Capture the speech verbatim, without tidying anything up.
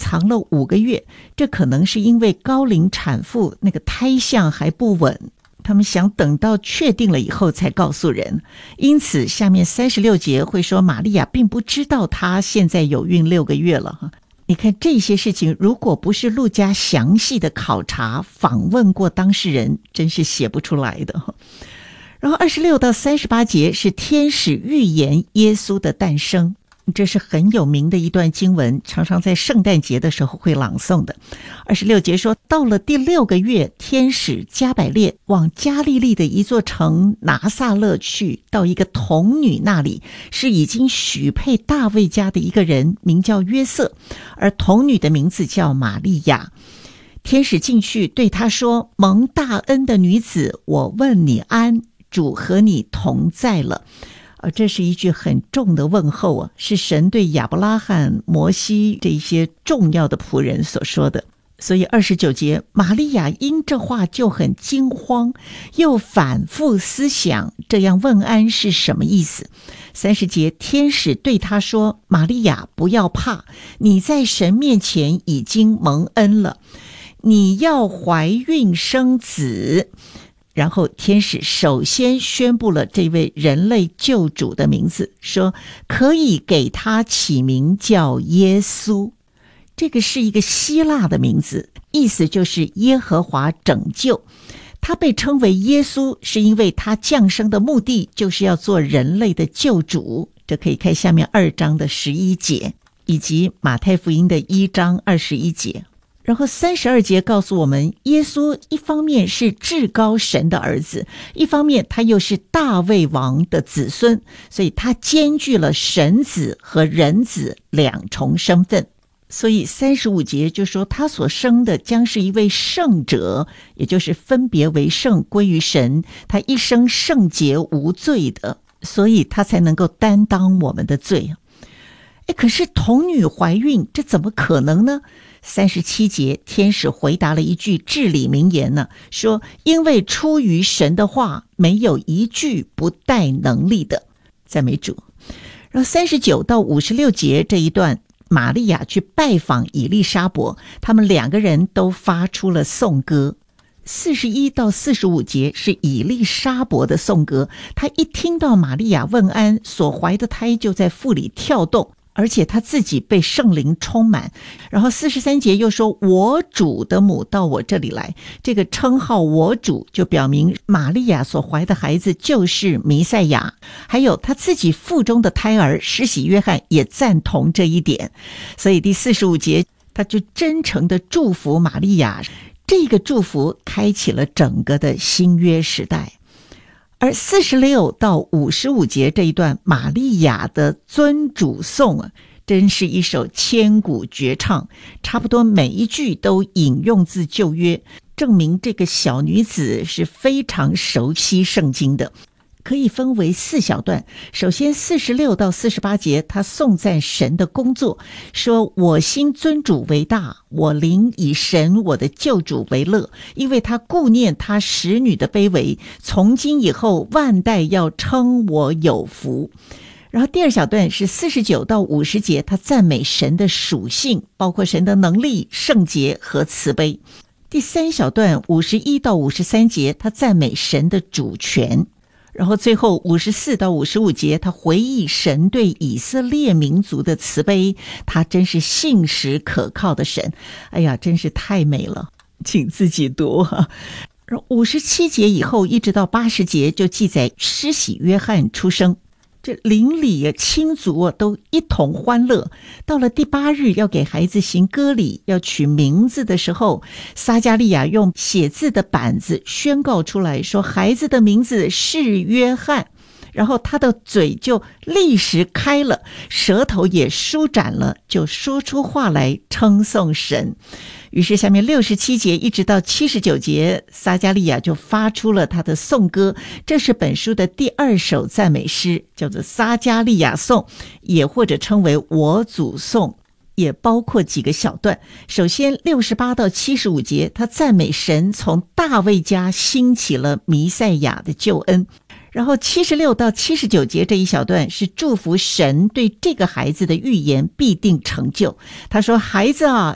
藏了五个月，这可能是因为高龄产妇那个胎相还不稳，他们想等到确定了以后才告诉人。因此下面三十六节会说玛利亚并不知道她现在有孕六个月了。你看这些事情，如果不是路加详细的考察访问过当事人，真是写不出来的。然后二十六到三十八节是天使预言耶稣的诞生，这是很有名的一段经文，常常在圣诞节的时候会朗诵的。二十六节说，到了第六个月，天使加百列往加利利的一座城拿撒勒去，到一个童女那里，是已经许配大卫家的一个人，名叫约瑟，而童女的名字叫玛利亚。天使进去对她说，蒙大恩的女子，我问你安，主和你同在了。呃，这是一句很重的问候啊，是神对亚伯拉罕、摩西这一些重要的仆人所说的。所以二十九节，玛利亚因这话就很惊慌，又反复思想这样问安是什么意思。三十节，天使对她说，玛利亚不要怕，你在神面前已经蒙恩了，你要怀孕生子。然后天使首先宣布了这位人类救主的名字，说可以给他起名叫耶稣。这个是一个希腊的名字，意思就是耶和华拯救。他被称为耶稣，是因为他降生的目的就是要做人类的救主。这可以看下面二章的十一节，以及马太福音的一章二十一节。然后三十二节告诉我们，耶稣一方面是至高神的儿子，一方面他又是大卫王的子孙，所以他兼具了神子和人子两重身份。所以三十五节就说他所生的将是一位圣者，也就是分别为圣归于神，他一生圣洁无罪的，所以他才能够担当我们的罪。诶，可是童女怀孕，这怎么可能呢？三十七节，天使回答了一句至理名言呢，说因为出于神的话，没有一句不带能力的。赞美主。然后三十九到五十六节这一段，玛利亚去拜访以利沙伯，他们两个人都发出了颂歌。四十一到四十五节是以利沙伯的颂歌，他一听到玛利亚问安，所怀的胎就在腹里跳动，而且他自己被圣灵充满。然后四十三节又说，我主的母到我这里来，这个称号我主就表明玛利亚所怀的孩子就是弥赛亚，还有他自己腹中的胎儿施洗约翰也赞同这一点。所以第四十五节他就真诚的祝福玛利亚，这个祝福开启了整个的新约时代。而四十六到五十五节这一段玛利亚的尊主颂啊，真是一首千古绝唱，差不多每一句都引用自旧约，证明这个小女子是非常熟悉圣经的。可以分为四小段，首先四十六到四十八节，他颂赞神的工作，说我心尊主为大，我灵以神我的救主为乐，因为他顾念他使女的卑微，从今以后万代要称我有福。然后第二小段是四十九到五十节，他赞美神的属性，包括神的能力、圣洁和慈悲。第三小段五十一到五十三节，他赞美神的主权。然后最后五十四到五十五节，他回忆神对以色列民族的慈悲，他真是信实可靠的神。哎呀，真是太美了，请自己读啊。五十七节以后一直到八十节就记载施洗约翰出生，这邻里亲族都一同欢乐。到了第八日要给孩子行割礼，要取名字的时候，撒迦利亚用写字的板子宣告出来说孩子的名字是约翰，然后他的嘴就立时开了，舌头也舒展了，就说出话来称颂神。于是下面六十七节一直到七十九节，撒迦利亚就发出了他的颂歌，这是本书的第二首赞美诗，叫做撒迦利亚颂，也或者称为我祖颂，也包括几个小段。首先六十八到七十五节，他赞美神从大卫家兴起了弥赛亚的救恩。然后七十六到七十九节这一小段是祝福神对这个孩子的预言必定成就。他说孩子啊，